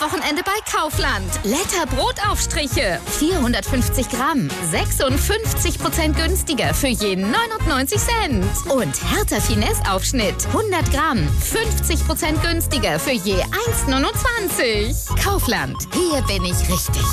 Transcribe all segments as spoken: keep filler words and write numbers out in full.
Wochenende bei Kaufland. Letter Brotaufstriche. vierhundertfünfzig Gramm. sechsundfünfzig Prozent günstiger für je neunundneunzig Cent. Und Hertha Finesse Aufschnitt. hundert Gramm. fünfzig Prozent günstiger für je eins neunundzwanzig. Kaufland. Hier bin ich richtig.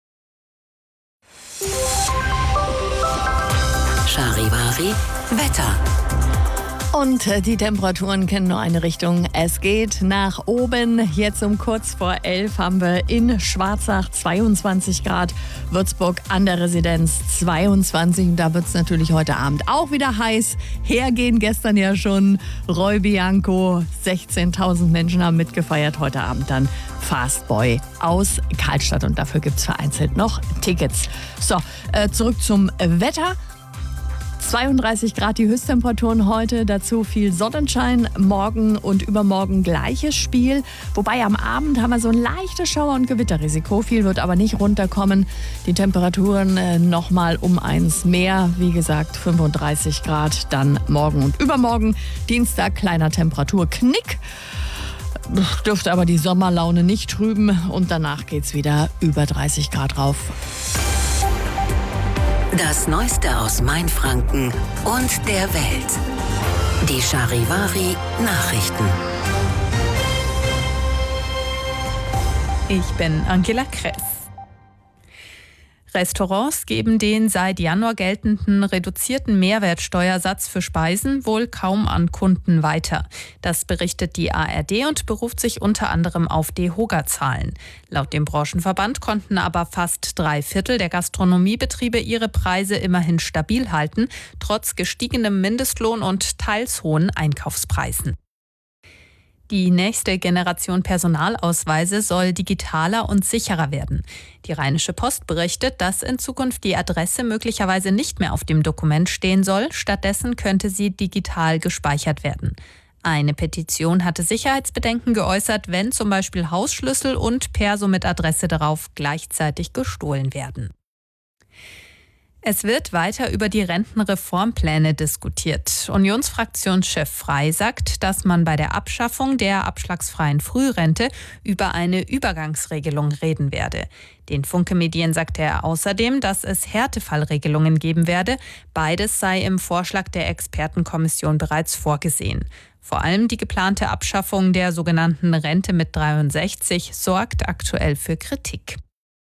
Charivari Wetter. Und die Temperaturen kennen nur eine Richtung. Es geht nach oben. Jetzt um kurz vor elf haben wir in Schwarzach zweiundzwanzig Grad, Würzburg an der Residenz zweiundzwanzig. Und da wird es natürlich heute Abend auch wieder heiß. Hergehen gestern ja schon. Roy Bianco, sechzehntausend Menschen haben mitgefeiert. Heute Abend dann Fastboy aus Karlstadt. Und dafür gibt es vereinzelt noch Tickets. So, äh, zurück zum Wetter. zweiunddreißig Grad die Höchsttemperaturen heute, dazu viel Sonnenschein, morgen und übermorgen gleiches Spiel. Wobei am Abend haben wir so ein leichtes Schauer- und Gewitterrisiko, viel wird aber nicht runterkommen. Die Temperaturen äh, nochmal um eins mehr, wie gesagt fünfunddreißig Grad, dann morgen und übermorgen. Dienstag kleiner Temperaturknick. Dürfte aber die Sommerlaune nicht trüben und danach geht's wieder über dreißig Grad rauf. Das Neueste aus Mainfranken und der Welt. Die Charivari Nachrichten. Ich bin Angela Kress. Restaurants geben den seit Januar geltenden reduzierten Mehrwertsteuersatz für Speisen wohl kaum an Kunden weiter. Das berichtet die A R D und beruft sich unter anderem auf DEHOGA-Zahlen. Laut dem Branchenverband konnten aber fast drei Viertel der Gastronomiebetriebe ihre Preise immerhin stabil halten, trotz gestiegenem Mindestlohn und teils hohen Einkaufspreisen. Die nächste Generation Personalausweise soll digitaler und sicherer werden. Die Rheinische Post berichtet, dass in Zukunft die Adresse möglicherweise nicht mehr auf dem Dokument stehen soll. Stattdessen könnte sie digital gespeichert werden. Eine Petition hatte Sicherheitsbedenken geäußert, wenn zum Beispiel Hausschlüssel und Perso mit Adresse darauf gleichzeitig gestohlen werden. Es wird weiter über die Rentenreformpläne diskutiert. Unionsfraktionschef Frey sagt, dass man bei der Abschaffung der abschlagsfreien Frührente über eine Übergangsregelung reden werde. Den Funke-Medien sagte er außerdem, dass es Härtefallregelungen geben werde. Beides sei im Vorschlag der Expertenkommission bereits vorgesehen. Vor allem die geplante Abschaffung der sogenannten Rente mit dreiundsechzig sorgt aktuell für Kritik.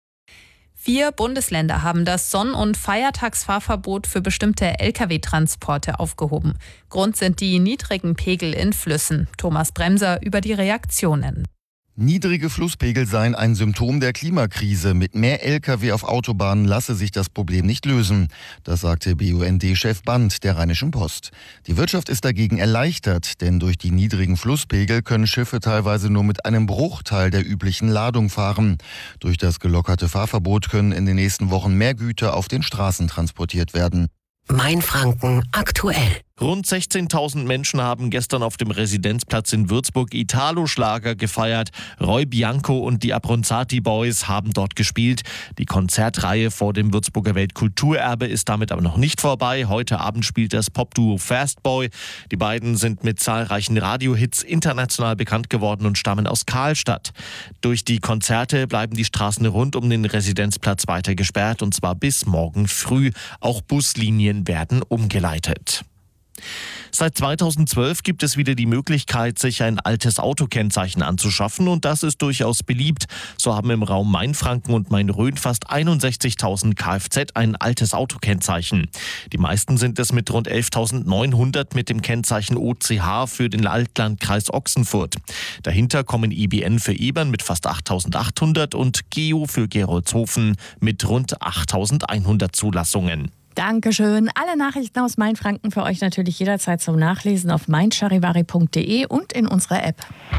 Vier Bundesländer haben das Sonn- und Feiertagsfahrverbot für bestimmte L K W-Transporte aufgehoben. Grund sind die niedrigen Pegel in Flüssen. Thomas Bremser über die Reaktionen. Niedrige Flusspegel seien ein Symptom der Klimakrise. Mit mehr L K W auf Autobahnen lasse sich das Problem nicht lösen. Das sagte B U N D-Chef Band der Rheinischen Post. Die Wirtschaft ist dagegen erleichtert, denn durch die niedrigen Flusspegel können Schiffe teilweise nur mit einem Bruchteil der üblichen Ladung fahren. Durch das gelockerte Fahrverbot können in den nächsten Wochen mehr Güter auf den Straßen transportiert werden. Mainfranken aktuell. Rund sechzehntausend Menschen haben gestern auf dem Residenzplatz in Würzburg Italo-Schlager gefeiert. Roy Bianco und die Abronzati Boys haben dort gespielt. Die Konzertreihe vor dem Würzburger Weltkulturerbe ist damit aber noch nicht vorbei. Heute Abend spielt das Popduo Fastboy. Die beiden sind mit zahlreichen Radiohits international bekannt geworden und stammen aus Karlstadt. Durch die Konzerte bleiben die Straßen rund um den Residenzplatz weiter gesperrt, und zwar bis morgen früh. Auch Buslinien werden umgeleitet. Seit zweitausendzwölf gibt es wieder die Möglichkeit, sich ein altes Autokennzeichen anzuschaffen, und das ist durchaus beliebt. So haben im Raum Mainfranken und Main-Rhön fast einundsechzigtausend Kfz ein altes Autokennzeichen. Die meisten sind es mit rund elftausendneunhundert mit dem Kennzeichen O C H für den Altlandkreis Ochsenfurt. Dahinter kommen I B N für Ebern mit fast achttausendachthundert und Geo für Gerolzhofen mit rund achttausendeinhundert Zulassungen. Dankeschön. Alle Nachrichten aus Mainfranken für euch natürlich jederzeit zum Nachlesen auf mein charivari punkt de und in unserer App.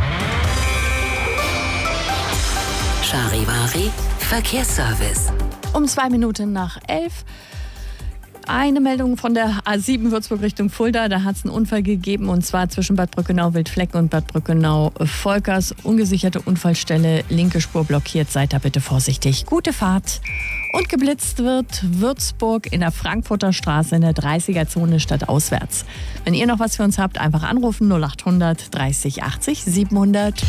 Charivari Verkehrsservice. Um zwei Minuten nach elf. Eine Meldung von der A sieben Würzburg Richtung Fulda. Da hat es einen Unfall gegeben, und zwar zwischen Bad Brückenau-Wildflecken und Bad Brückenau-Volkers. Ungesicherte Unfallstelle, linke Spur blockiert. Seid da bitte vorsichtig. Gute Fahrt. Und geblitzt wird Würzburg in der Frankfurter Straße in der dreißiger-Zone stadtauswärts. Wenn ihr noch was für uns habt, einfach anrufen null acht hundert dreißig achtzig siebenhundert.